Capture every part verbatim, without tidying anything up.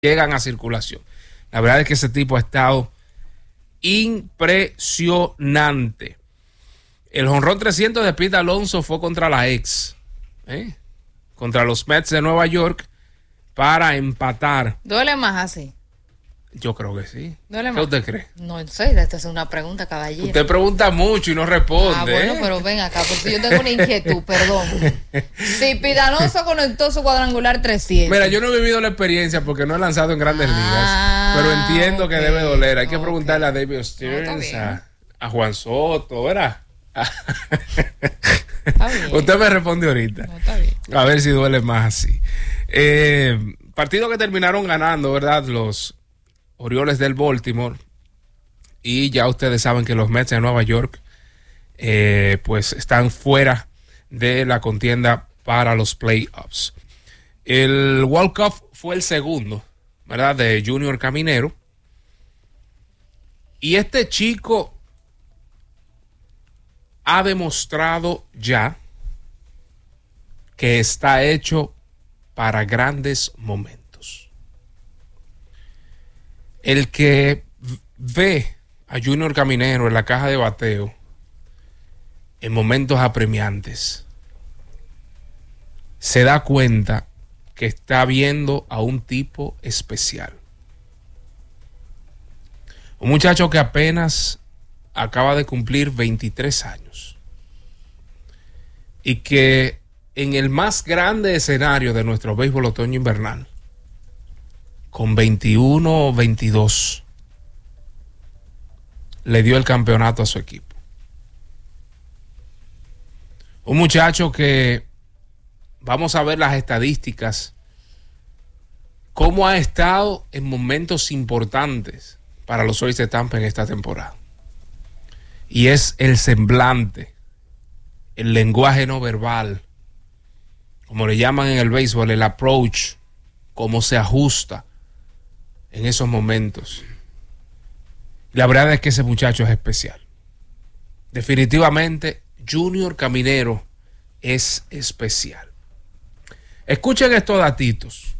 llegan a circulación. La verdad es que ese tipo ha estado impresionante. El jonrón trescientos de Pete Alonso fue contra la ex, ¿eh? contra los Mets de Nueva York para empatar. ¿Duele más así? Yo creo que sí. ¿Duele ¿Qué más? usted cree? No sé, esta es una pregunta, caballero. Usted pregunta mucho y no responde. Ah, bueno, ¿eh? pero ven acá, porque yo tengo una inquietud, perdón. Si Pete Alonso conectó su cuadrangular trescientos. Mira, yo no he vivido la experiencia porque no he lanzado en Grandes Ah, Ligas, pero entiendo okay, que debe doler. Hay que okay. preguntarle a David Stearns, No, a, a Juan Soto, ¿verdad? Está bien. Usted me responde ahorita. No, está bien. A ver si duele más así. Eh, partido que terminaron ganando, ¿verdad? Los Orioles del Baltimore. Y ya ustedes saben que los Mets de Nueva York eh, pues están fuera de la contienda para los playoffs. El World Cup fue el segundo, ¿verdad? De Junior Caminero. Y este chico ha demostrado ya que está hecho para grandes momentos. El que ve a Junior Caminero en la caja de bateo en momentos apremiantes se da cuenta que está viendo a un tipo especial. Un muchacho que apenas acaba de cumplir veintitrés años y que en el más grande escenario de nuestro béisbol otoño invernal, con veintiuno o veintidós, le dio el campeonato a su equipo. Un muchacho que, vamos a ver las estadísticas, cómo ha estado en momentos importantes para los Rays de Tampa en esta temporada. Y es el semblante, el lenguaje no verbal, como le llaman en el béisbol, el approach, cómo se ajusta en esos momentos. La verdad es que ese muchacho es especial. Definitivamente, Junior Caminero es especial. Escuchen estos datitos,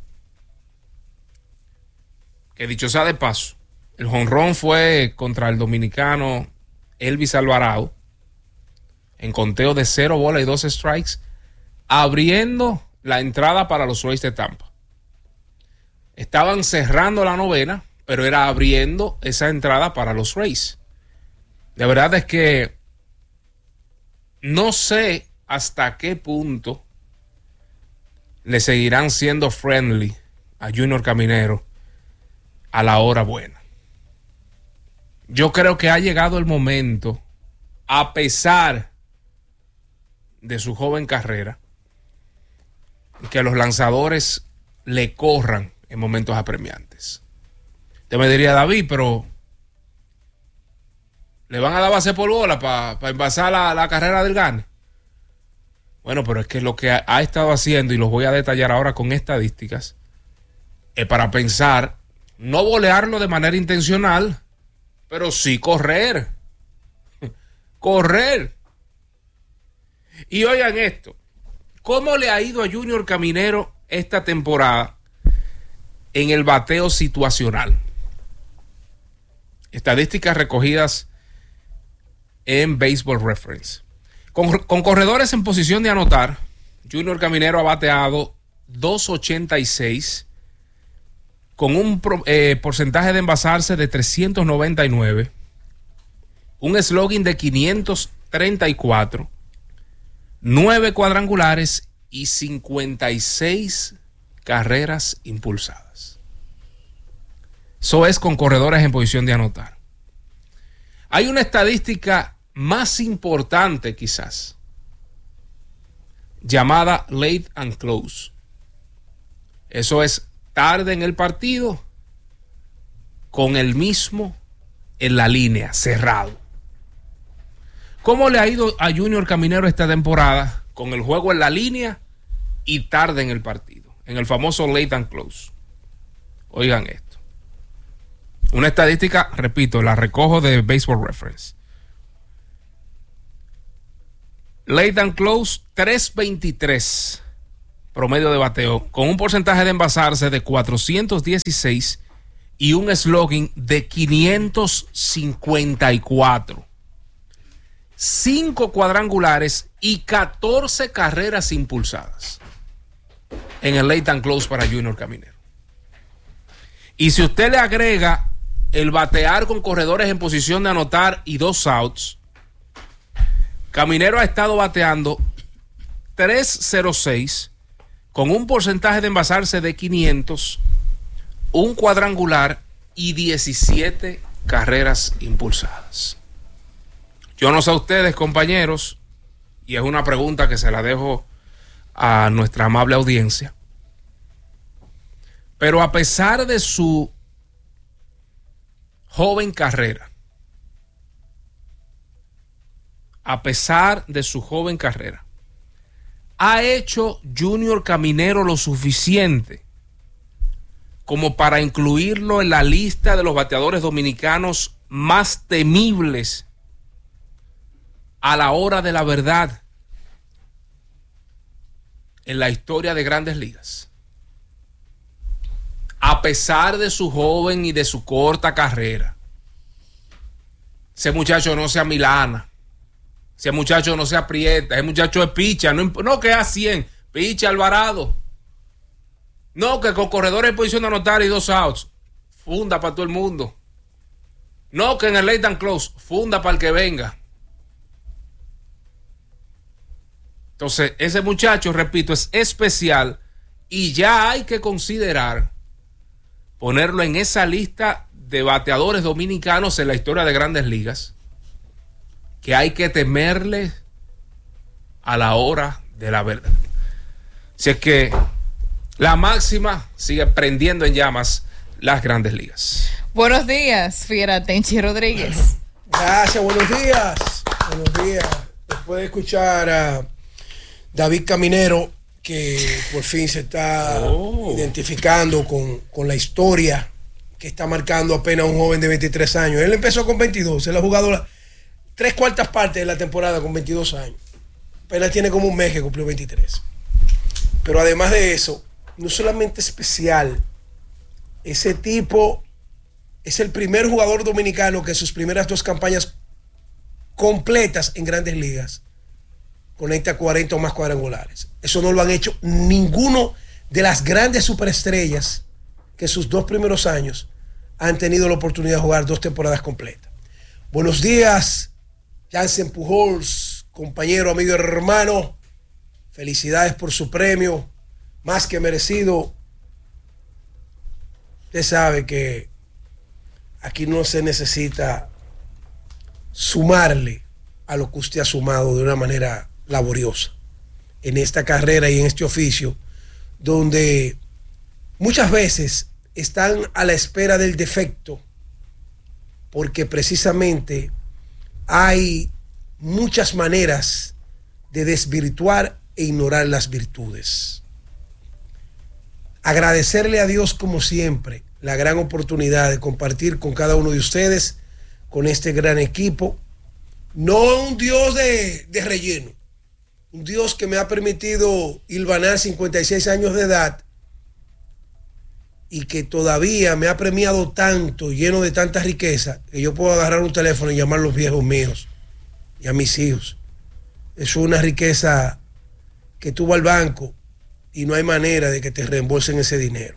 que dicho sea de paso, el jonrón fue contra el dominicano Elvis Alvarado en conteo de cero bolas y dos strikes, abriendo la entrada para los Rays de Tampa. Estaban cerrando la novena, pero era abriendo esa entrada para los Rays. De verdad es que no sé hasta qué punto le seguirán siendo friendly a Junior Caminero a la hora buena. Yo creo que ha llegado el momento, a pesar de su joven carrera, que los lanzadores le corran en momentos apremiantes. Usted me diría, David, pero ¿le van a dar base por bola para pa envasar la, la carrera del Gane? Bueno, pero es que lo que ha, ha estado haciendo, y los voy a detallar ahora con estadísticas, es para pensar, no volearlo de manera intencional, pero sí correr. Correr. Y oigan esto, ¿cómo le ha ido a Junior Caminero esta temporada en el bateo situacional? Estadísticas recogidas en Baseball Reference. Con, con corredores en posición de anotar, Junior Caminero ha bateado dos ochenta y seis con un pro, eh, porcentaje de envasarse de trescientos noventa y nueve, un slugging de quinientos treinta y cuatro, nueve cuadrangulares y cincuenta y seis carreras impulsadas. Eso es con corredores en posición de anotar. Hay una estadística más importante quizás, llamada late and close. Eso es tarde en el partido con el mismo en la línea, cerrado. ¿Cómo le ha ido a Junior Caminero esta temporada con el juego en la línea y tarde en el partido? En el famoso late and close. Oigan esto. Una estadística, repito, la recojo de Baseball Reference. Late and close, tres veintitrés promedio de bateo, con un porcentaje de envasarse de cuatrocientos dieciséis y un slugging de quinientos cincuenta y cuatro. cinco cuadrangulares y catorce carreras impulsadas en el late and close para Junior Caminero. Y si usted le agrega el batear con corredores en posición de anotar y dos outs, Caminero ha estado bateando tres cero seis con un porcentaje de envasarse de quinientos, un cuadrangular y diecisiete carreras impulsadas. Yo no sé a ustedes, compañeros, y es una pregunta que se la dejo a nuestra amable audiencia, pero a pesar de su joven carrera, a pesar de su joven carrera, ¿ha hecho Junior Caminero lo suficiente como para incluirlo en la lista de los bateadores dominicanos más temibles a la hora de la verdad en la historia de Grandes Ligas? A pesar de su joven y de su corta carrera, ese muchacho no se amilana, ese muchacho no se aprieta, ese muchacho es picha, no, no que a cien, picha Alvarado. No, que con corredores en posición de anotar y dos outs, funda para todo el mundo. No, que en el late and close, funda para el que venga. Entonces, ese muchacho, repito, es especial y ya hay que considerar ponerlo en esa lista de bateadores dominicanos en la historia de Grandes Ligas, que hay que temerle a la hora de la verdad. Si es que la máxima sigue prendiendo en llamas las Grandes Ligas. Buenos días, Fiera Tenchi Rodríguez. Gracias, buenos días. Buenos días. Después de escuchar a David Caminero, que por fin se está oh. identificando con, con la historia que está marcando apenas un joven de veintitrés años. Él empezó con veintidós, él ha jugado la, tres cuartas partes de la temporada con veintidós años. Apenas tiene como un mes que cumplió veintitrés. Pero además de eso, no solamente especial, ese tipo es el primer jugador dominicano que en sus primeras dos campañas completas en Grandes Ligas conecta cuarenta o más cuadrangulares. Eso no lo han hecho ninguno de las grandes superestrellas que sus dos primeros años han tenido la oportunidad de jugar dos temporadas completas. Buenos días, Jansen Pujols, compañero, amigo, hermano. Felicidades por su premio, más que merecido. Usted sabe que aquí no se necesita sumarle a lo que usted ha sumado de una manera laboriosa en esta carrera y en este oficio, donde muchas veces están a la espera del defecto, porque precisamente hay muchas maneras de desvirtuar e ignorar las virtudes. Agradecerle a Dios, como siempre, la gran oportunidad de compartir con cada uno de ustedes, con este gran equipo. No un Dios de, de relleno, un Dios que me ha permitido hilvanar cincuenta y seis años de edad y que todavía me ha premiado tanto, lleno de tanta riqueza, que yo puedo agarrar un teléfono y llamar a los viejos míos y a mis hijos. Es una riqueza que tú vas al banco y no hay manera de que te reembolsen ese dinero.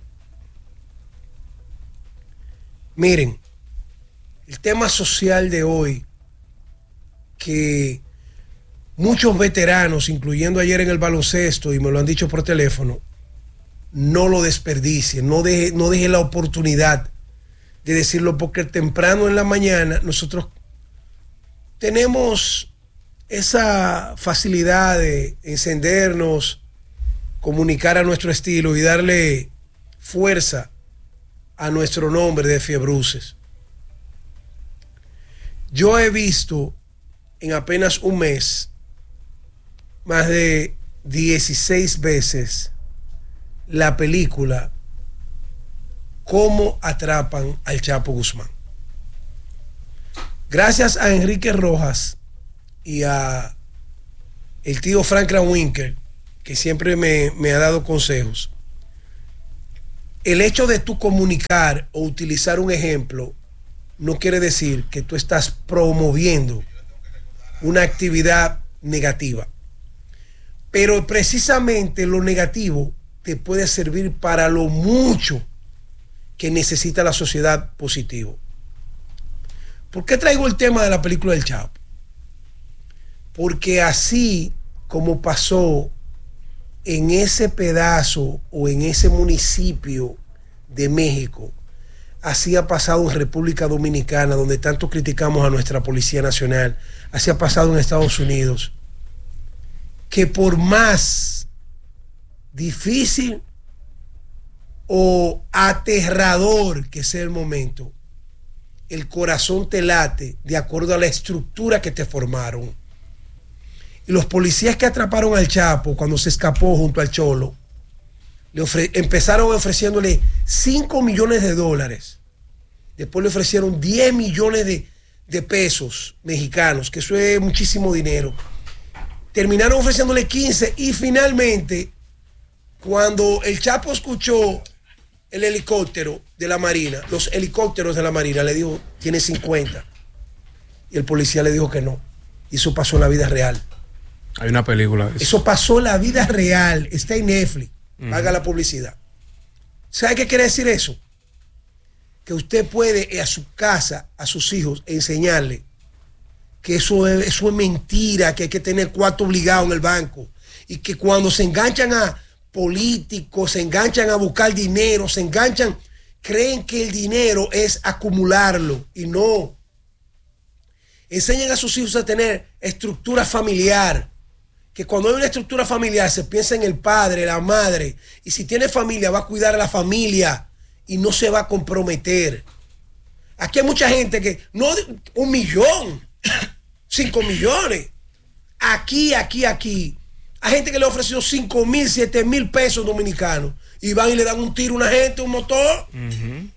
Miren, el tema social de hoy, que muchos veteranos, incluyendo ayer en el baloncesto, y me lo han dicho por teléfono, no lo desperdicien, no deje, no deje la oportunidad de decirlo, porque temprano en la mañana nosotros tenemos esa facilidad de encendernos, comunicar a nuestro estilo y darle fuerza a nuestro nombre de Fiebruces. Yo he visto en apenas un mes más de dieciséis veces la película Cómo atrapan al Chapo Guzmán. Gracias a Enrique Rojas y a el tío Franklin Winker, que siempre me, me ha dado consejos. El hecho de tú comunicar o utilizar un ejemplo no quiere decir que tú estás promoviendo una actividad negativa. Pero precisamente lo negativo te puede servir para lo mucho que necesita la sociedad positivo. ¿Por qué traigo el tema de la película del Chapo? Porque así como pasó en ese pedazo o en ese municipio de México, así ha pasado en República Dominicana, donde tanto criticamos a nuestra Policía Nacional, así ha pasado en Estados Unidos, que por más difícil o aterrador que sea el momento, el corazón te late de acuerdo a la estructura que te formaron. Y los policías que atraparon al Chapo cuando se escapó junto al Cholo, le ofre- empezaron ofreciéndole cinco millones de dólares. Después le ofrecieron diez millones de, de pesos mexicanos, que eso es muchísimo dinero. Terminaron ofreciéndole quince y finalmente, cuando el Chapo escuchó el helicóptero de la Marina, los helicópteros de la Marina, le dijo, tiene cincuenta. Y el policía le dijo que no. Y eso pasó en la vida real. Hay una película de eso. Eso pasó en la vida real. Está en Netflix. Uh-huh. Haga la publicidad. ¿Sabe qué quiere decir eso? Que usted puede a su casa, a sus hijos, enseñarle que eso es, eso es mentira, que hay que tener cuarto obligado en el banco. Y que cuando se enganchan a políticos, se enganchan a buscar dinero, se enganchan, creen que el dinero es acumularlo. Y no. Enseñen a sus hijos a tener estructura familiar. Que cuando hay una estructura familiar se piensa en el padre, la madre, y si tiene familia va a cuidar a la familia y no se va a comprometer. Aquí hay mucha gente que, no, un millón, cinco millones, aquí, aquí, aquí, hay gente que le ha ofrecido cinco mil, siete mil pesos dominicanos y van y le dan un tiro a una gente, un motor, uh-huh.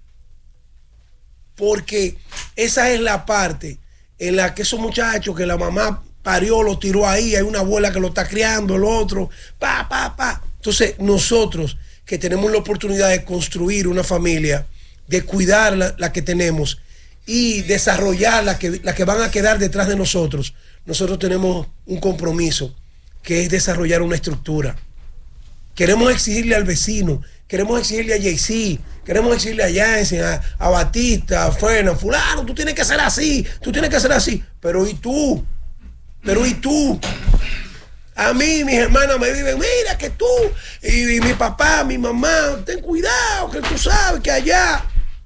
Porque esa es la parte en la que esos muchachos que la mamá parió, lo tiró ahí, hay una abuela que lo está criando, el otro, pa, pa, pa. Entonces, nosotros que tenemos la oportunidad de construir una familia, de cuidar la, la que tenemos y desarrollar la que, la que van a quedar detrás de nosotros, nosotros tenemos un compromiso que es desarrollar una estructura. Queremos exigirle al vecino, queremos exigirle a Jay-Z, queremos exigirle a Jansen, a, a Batista, a Frena, fulano, tú tienes que ser así, tú tienes que ser así, pero ¿y tú? Pero ¿y tú? A mí, mis hermanas me viven, mira que tú, y, y mi papá, mi mamá, ten cuidado, que tú sabes que allá.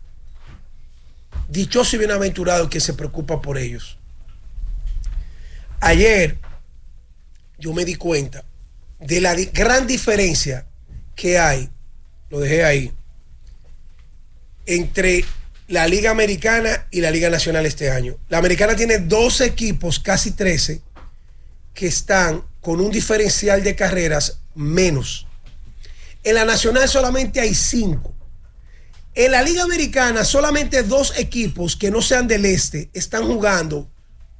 Dichoso y bienaventurado el que se preocupa por ellos. Ayer yo me di cuenta de la di- gran diferencia que hay, lo dejé ahí, entre la Liga Americana y la Liga Nacional este año. La Americana tiene doce equipos, casi trece, que están con un diferencial de carreras menos. En la Nacional solamente hay cinco. En la Liga Americana solamente dos equipos que no sean del este están jugando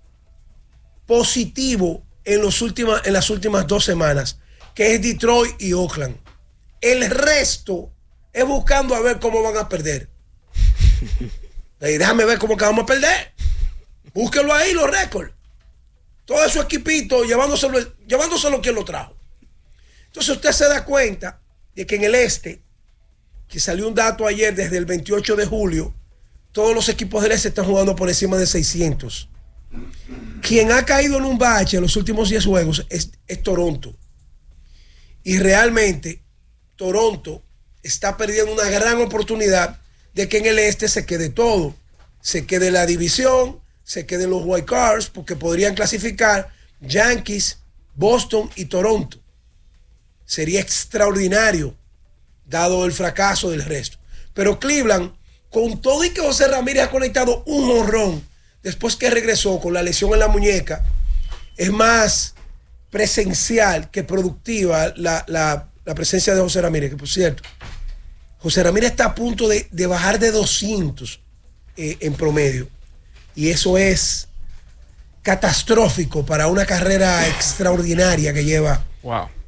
positivo en, los últimas, en las últimas dos semanas, que es Detroit y Oakland. El resto es buscando a ver cómo van a perder. Y déjame ver cómo que vamos a perder. Búsquelo ahí, los récords. Todo su equipito llevándoselo, llevándoselo quien lo trajo. Entonces usted se da cuenta de que en el este, que salió un dato ayer desde el veintiocho de julio, todos los equipos del este están jugando por encima de seiscientos. Quien ha caído en un bache en los últimos diez juegos es, es Toronto. Y realmente Toronto está perdiendo una gran oportunidad de que en el este se quede todo. Se quede la división, se queden los wild cards, porque podrían clasificar Yankees, Boston y Toronto. Sería extraordinario, dado el fracaso del resto. Pero Cleveland, con todo y que José Ramírez ha conectado un jonrón después que regresó con la lesión en la muñeca, es más presencial que productiva la, la, la presencia de José Ramírez, que por cierto, José Ramírez está a punto de, de bajar de doscientos eh, en promedio. Y eso es catastrófico para una carrera extraordinaria que lleva wow.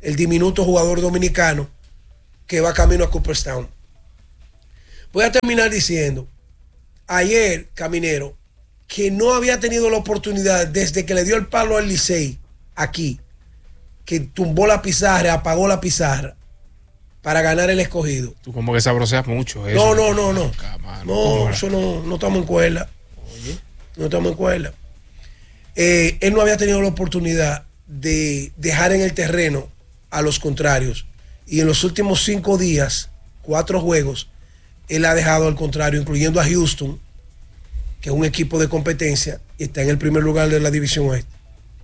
el diminuto jugador dominicano que va camino a Cooperstown. Voy a terminar diciendo, ayer, Caminero, que no había tenido la oportunidad desde que le dio el palo al Licey aquí, que tumbó la pizarra, apagó la pizarra para ganar el Escogido. Tú como que sabroseas mucho eso. No, no, no, no. Acá, mano. No, eso no, no estamos en cuerda. Oye, no estamos en cuerda. Eh, él no había tenido la oportunidad de dejar en el terreno a los contrarios. Y en los últimos cinco días, cuatro juegos, él ha dejado al contrario, incluyendo a Houston, que es un equipo de competencia y está en el primer lugar de la división oeste.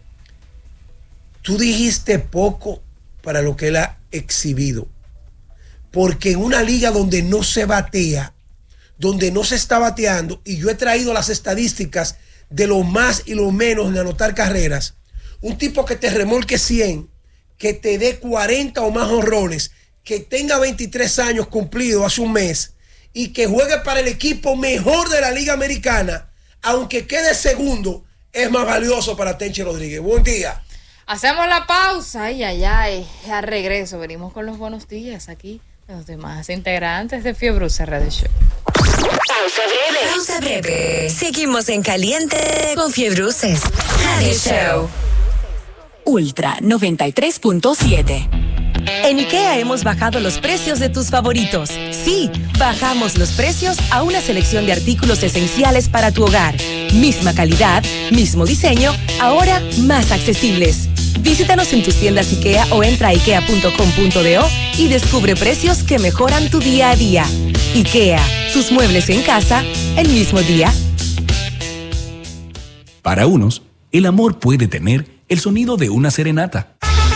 Tú dijiste poco para lo que él ha exhibido. Porque en una liga donde no se batea, donde no se está bateando, y yo he traído las estadísticas de lo más y lo menos en anotar carreras, un tipo que te remolque cien, que te dé cuarenta o más honrones, que tenga veintitrés años cumplido hace un mes y que juegue para el equipo mejor de la Liga Americana, aunque quede segundo, es más valioso para Tenchi Rodríguez. Buen día. Hacemos la pausa. Ay, ay, ay. Al regreso venimos con los buenos días aquí de los demás integrantes de Fiebruce Radio Show. Pausa breve. Pausa breve. Seguimos en caliente con Fiebruces Radio Show. Ultra noventa y tres punto siete. En IKEA hemos bajado los precios de tus favoritos. Sí, bajamos los precios a una selección de artículos esenciales para tu hogar. Misma calidad, mismo diseño, ahora más accesibles. Visítanos en tus tiendas IKEA o entra a ikea punto com punto do y descubre precios que mejoran tu día a día. IKEA, tus muebles en casa, el mismo día. Para unos, el amor puede tener el sonido de una serenata.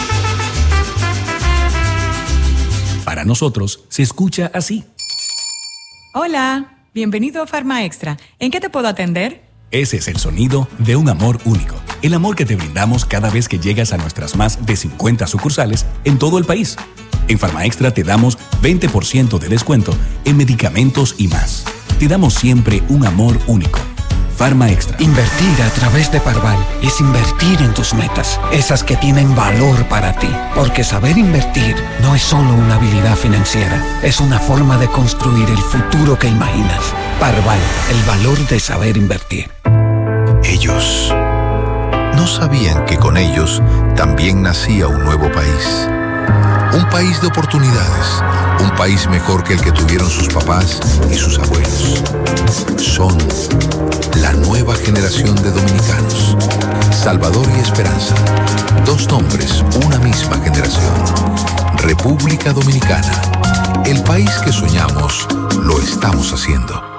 Para nosotros, se escucha así. Hola, bienvenido a Farma Extra. ¿En qué te puedo atender? Ese es el sonido de un amor único. El amor que te brindamos cada vez que llegas a nuestras más de cincuenta sucursales en todo el país. En Farma Extra te damos veinte por ciento de descuento en medicamentos y más. Te damos siempre un amor único. Farma Extra. Invertir a través de Parval es invertir en tus metas, esas que tienen valor para ti. Porque saber invertir no es solo una habilidad financiera, es una forma de construir el futuro que imaginas. Parval, el valor de saber invertir. Ellos no sabían que con ellos también nacía un nuevo país. Un país de oportunidades, un país mejor que el que tuvieron sus papás y sus abuelos. Son la nueva generación de dominicanos. Salvador y Esperanza, dos nombres, una misma generación. República Dominicana, el país que soñamos, lo estamos haciendo.